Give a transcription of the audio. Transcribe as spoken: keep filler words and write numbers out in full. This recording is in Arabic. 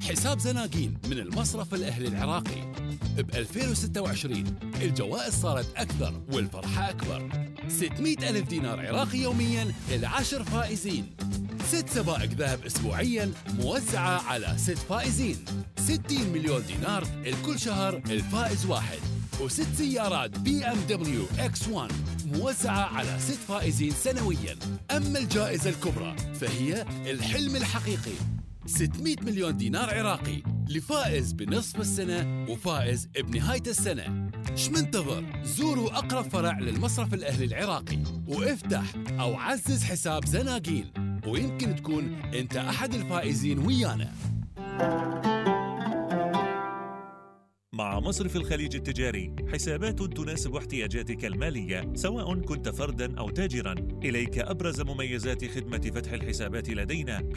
حساب زناقين من المصرف الأهلي العراقي. ب ألفين وستة وعشرين الجوائز صارت أكثر والفرحة أكبر. ستمئة ألف دينار عراقي يومياً للعشر فائزين. ست سبائك ذهب أسبوعياً موزعة على ست فائزين. ستين مليون دينار الكل شهر الفائز واحد. وست سيارات بي ام دبليو اكس واحد موزعة على ست فائزين سنوياً. أما الجائزة الكبرى فهي الحلم الحقيقي، ستمئة مليون دينار عراقي لفائز بنصف السنة وفائز بنهاية السنة. ايش منتظر؟ زوروا أقرب فرع للمصرف الأهلي العراقي وافتح أو عزز حساب زناقين، ويمكن تكون أنت أحد الفائزين ويانا. مع مصرف الخليج التجاري حسابات تناسب احتياجاتك المالية سواء كنت فرداً أو تاجراً. إليك أبرز مميزات خدمة فتح الحسابات لدينا،